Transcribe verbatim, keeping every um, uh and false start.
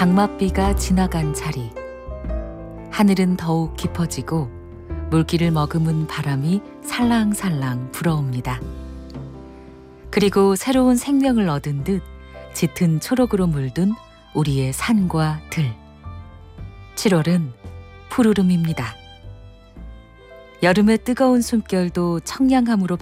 장맛비가 지나간 자리. 하늘은 더욱 깊어지고 물기를 머금은 바람이 살랑살랑 불어옵니다. 그리고 새로운 생명을 얻은 듯 짙은 초록으로 물든 우리의 산과 들. 칠월은 푸르름입니다. 여름의 뜨거운 숨결도 청량함으로